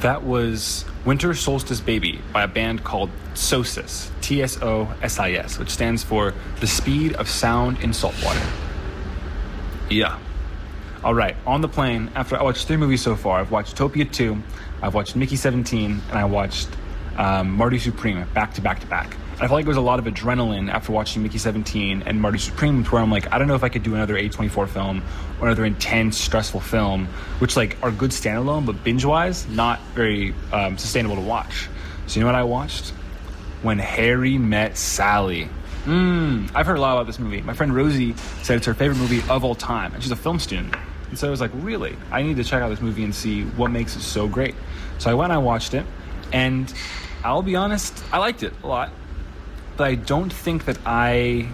That was Winter Solstice Baby by a band called Tsosis, Tsosis, which stands for The Speed of Sound in Saltwater. Yeah. All right, on the plane, after I watched 3 movies so far, I've watched Topia 2, I've watched Mickey 17, and I watched Marty Supreme back to back to back. I felt like there was a lot of adrenaline after watching Mickey 17 and Marty Supreme, to where I'm like, I don't know if I could do another A24 film or another intense, stressful film, which like are good standalone, but binge-wise, not very sustainable to watch. So you know what I watched? When Harry Met Sally. I've heard a lot about this movie. My friend Rosie said it's her favorite movie of all time, and she's a film student. And so I was like, really? I need to check out this movie and see what makes it so great. So I went and I watched it, and I'll be honest, I liked it a lot. But I don't think that I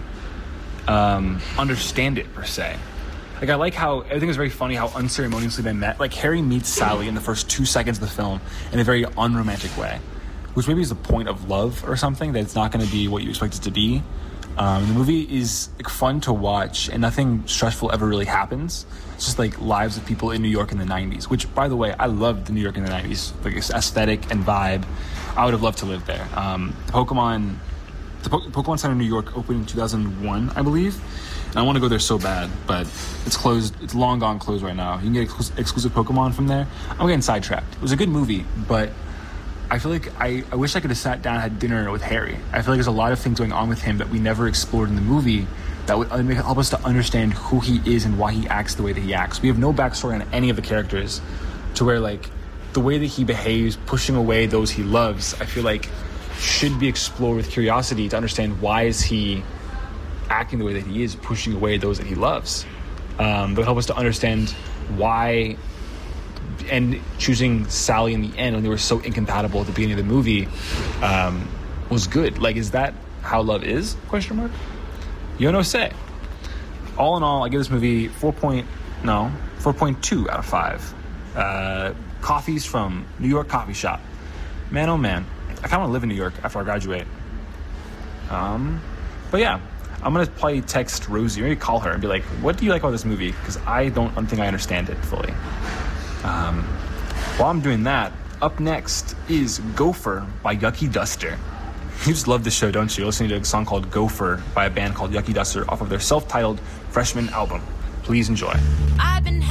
understand it, per se. Like, I like how everything is very funny, how unceremoniously they met. Like, Harry meets Sally in the first 2 seconds of the film in a very unromantic way, which maybe is the point of love or something, that it's not going to be what you expect it to be. The movie is like fun to watch, and nothing stressful ever really happens. It's just like lives of people in New York in the 90s, which, by the way, I loved the New York in the 90s. Like, its aesthetic and vibe. I would have loved to live there. The Pokemon Center in New York opened in 2001, I believe. And I want to go there so bad, but it's closed. It's long gone closed right now. You can get exclusive Pokemon from there. I'm getting sidetracked. It was a good movie, but I feel like I wish I could have sat down and had dinner with Harry. I feel like there's a lot of things going on with him that we never explored in the movie that would help us to understand who he is and why he acts the way that he acts. We have no backstory on any of the characters, to where, like, the way that he behaves, pushing away those he loves, I feel like should be explored with curiosity to understand why is he acting the way that he is, pushing away those that he loves. That would help us to understand why, and choosing Sally in the end when they were so incompatible at the beginning of the movie was good. Like, is that how love is? Question mark. You no say. All in all, I give this movie 4.2 out of 5. Coffees from New York Coffee Shop. Man, oh man, I kind of want to live in New York after I graduate. But yeah, I'm gonna probably text Rosie, or maybe call her and be like, "What do you like about this movie?" Because I don't think I understand it fully. While I'm doing that, up next is Gopher by Yucky Duster. You just love this show, don't you? Listening to a song called Gopher by a band called Yucky Duster off of their self-titled freshman album. Please enjoy. I've been